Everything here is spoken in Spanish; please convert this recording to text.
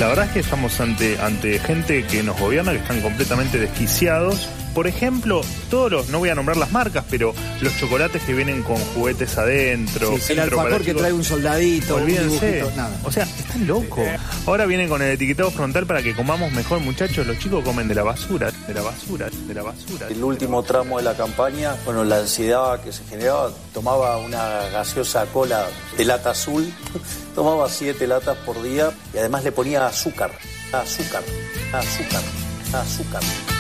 La verdad es que estamos ante gente que nos gobierna, que están completamente desquiciados. Por ejemplo, no voy a nombrar las marcas, pero los chocolates que vienen con juguetes adentro. Sí, el alfajor que trae un soldadito, olvídense. Un dibujito, nada. O sea, están locos. Ahora vienen con el etiquetado frontal para que comamos mejor, muchachos. Los chicos comen de la basura, de la basura, de la basura. El último tramo de la campaña, bueno, la ansiedad que se generaba, tomaba una gaseosa cola de lata azul, tomaba 7 latas por día y además le ponía azúcar.